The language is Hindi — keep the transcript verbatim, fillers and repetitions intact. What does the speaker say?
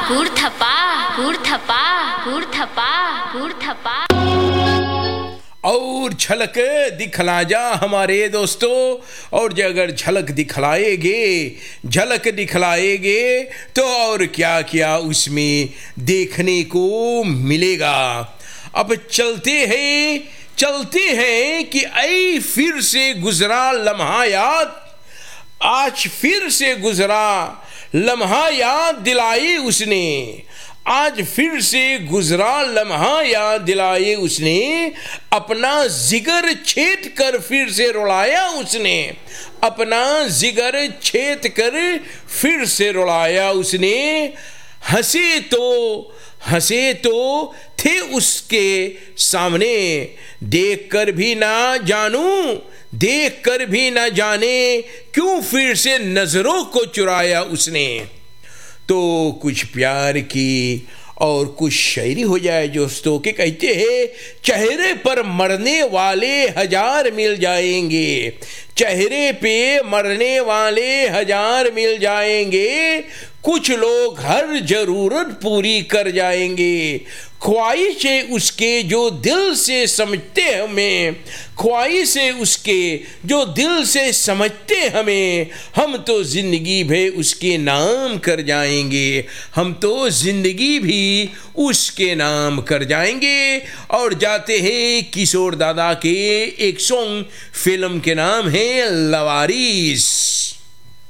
गुड़ थपा गुड़ थपा गुड़ थपा गुड़ थपा। और झलक दिखला जा हमारे दोस्तों, और जो अगर झलक दिखलाएगे झलक दिखलाएगे तो और क्या क्या उसमें देखने को मिलेगा। अब चलते हैं चलते हैं कि ऐ फिर से गुजरा लम्हा याद, आज फिर से गुजरा लम्हा याद दिलाई उसने, आज फिर से गुजरा लम्हा याद दिलाए उसने, अपना जिगर छेद कर फिर से रुलाया उसने, अपना जिगर छेद कर फिर से रुलाया उसने। हंसे तो हंसे तो थे उसके सामने, देख कर भी ना जानूं देख कर भी ना जाने क्यों फिर से नजरों को चुराया उसने। तो कुछ प्यार की और कुछ शायरी हो जाए दोस्तों के। कहते हैं चेहरे पर मरने वाले हजार मिल जाएंगे, चेहरे पे मरने वाले हजार मिल जाएंगे, कुछ लोग हर जरूरत पूरी कर जाएंगे, ख्वाहिशें उसके जो दिल से समझते हमें, ख्वाहिशें उसके जो दिल से समझते हमें, हम तो जिंदगी भी उसके नाम कर जाएंगे, हम तो जिंदगी भी उसके नाम कर जाएंगे। और जाते हैं किशोर दादा के एक सॉन्ग, फिल्म के नाम है लवारिस।